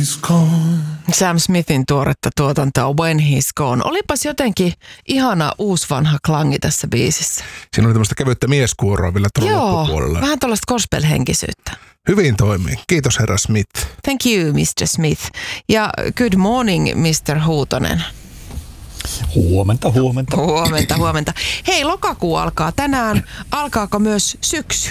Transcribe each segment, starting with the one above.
he's gone. Sam Smithin tuoretta tuotantoa When He's Gone. Olipas jotenkin ihana uusvanha klangi tässä biisissä. Siinä oli tämmöistä kevyttä mieskuoroa vielä tuolla loppupuolella. Vähän tuollaista gospel-henkisyyttä. Hyvin toimii. Kiitos herra Smith. Thank you, Mr. Smith. Ja good morning, Mr. Huutonen. Huomenta. Hei, lokakuu alkaa tänään. Alkaako myös syksy?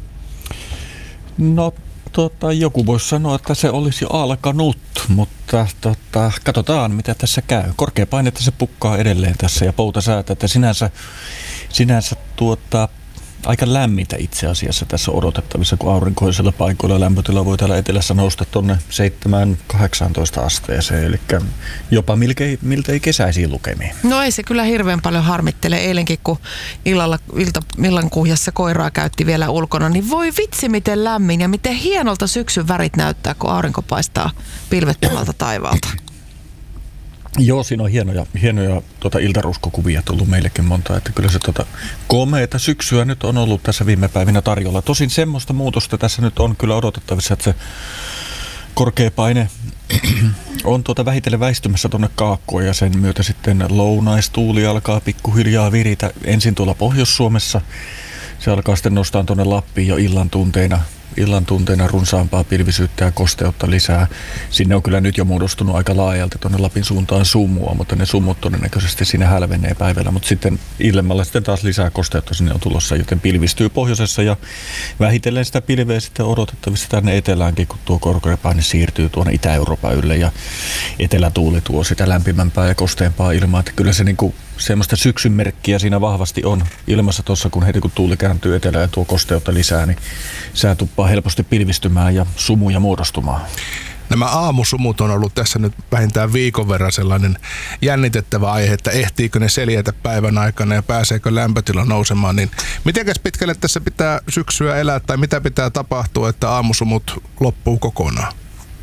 No, joku voisi sanoa, että se olisi alkanut, mutta katsotaan, mitä tässä käy. Korkea painetta se pukkaa edelleen tässä ja poutasäätä, että sinänsä aika lämmintä itse asiassa tässä odotettavissa, kun aurinkoisella paikoilla lämpötila voi täällä etelässä nousta tuonne 7-18 asteeseen, eli jopa miltei kesäisiin lukemiin. No ei se kyllä hirveän paljon harmittele. Eilenkin, kun illan kuhjassa koiraa käytti vielä ulkona, niin voi vitsi miten lämmin ja miten hienolta syksyn värit näyttää, kun aurinko paistaa pilvettömältä taivaalta. Joo, siinä on hienoja iltaruskokuvia tullut meillekin monta, että kyllä se komeata syksyä nyt on ollut tässä viime päivinä tarjolla. Tosin semmoista muutosta tässä nyt on kyllä odotettavissa, että se korkea paine on vähitellen väistymässä tuonne kaakkoon ja sen myötä sitten lounaistuuli alkaa pikkuhiljaa viritä ensin tuolla Pohjois-Suomessa. Se alkaa sitten nostaa tuonne Lappiin jo illan tunteina runsaampaa pilvisyyttä ja kosteutta lisää. Sinne on kyllä nyt jo muodostunut aika laajalti tuonne Lapin suuntaan sumua, mutta ne sumut todennäköisesti siinä hälvenee päivällä. Mutta sitten illemmalla sitten taas lisää kosteutta sinne on tulossa, joten pilvistyy pohjoisessa ja vähitellen sitä pilveä sitten odotettavissa tänne eteläänkin, kun tuo korkeapaine siirtyy tuonne Itä-Euroopan ylle ja etelätuuli tuo sitä lämpimämpää ja kosteampaa ilmaa. Että kyllä se semmoista syksyn merkkiä siinä vahvasti on ilmassa tuossa, kun heti kun tuuli kääntyy etelään ja tuo kosteutta lisää, niin sää tuppaa helposti pilvistymään ja sumuja muodostumaan. Nämä aamusumut on ollut tässä nyt vähintään viikon verran sellainen jännitettävä aihe, että ehtiikö ne seljätä päivän aikana ja pääseekö lämpötila nousemaan. Niin mitenkäs pitkälle tässä pitää syksyä elää tai mitä pitää tapahtua, että aamusumut loppuu kokonaan?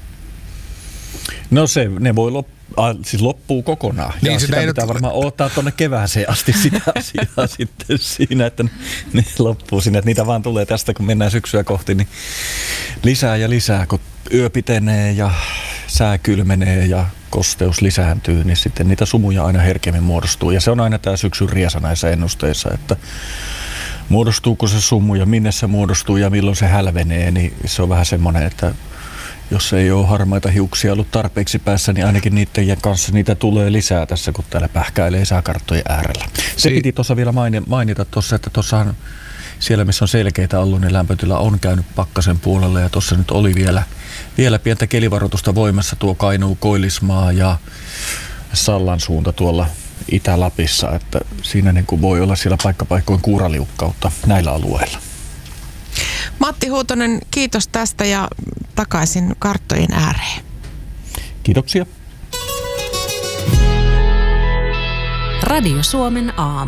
No ne voi loppuu kokonaan. Niin, ja sitä pitää varmaan odottaa tuonne kevääseen asti sitä asiaa sitten siinä, että ne loppuu siinä. Että niitä vaan tulee tästä, kun mennään syksyä kohti, niin lisää ja lisää. Kun yö pitenee ja sää kylmenee ja kosteus lisääntyy, niin sitten niitä sumuja aina herkemmin muodostuu. Ja se on aina tämä syksyn riesa näissä ennusteissa, että muodostuuko se sumu ja minne se muodostuu ja milloin se hälvenee, niin se on vähän semmoinen, että jos ei ole harmaita hiuksia ollut tarpeeksi päässä, niin ainakin niiden kanssa niitä tulee lisää tässä, kun täällä pähkäilee sääkarttojen äärellä. Se piti tuossa vielä mainita tuossa, että tuossahan siellä, missä on selkeitä ollut, niin lämpötila on käynyt pakkasen puolella. Ja tuossa nyt oli vielä pientä kelivaroitusta voimassa tuo Kainuu, Koillismaa ja Sallan suunta tuolla Itä-Lapissa. Että siinä niin kuin voi olla siellä paikkapaikkojen kuuraliukkautta näillä alueilla. Matti Huutonen, kiitos tästä ja takaisin karttojen ääreen. Kiitoksia. Radio Suomen aamu.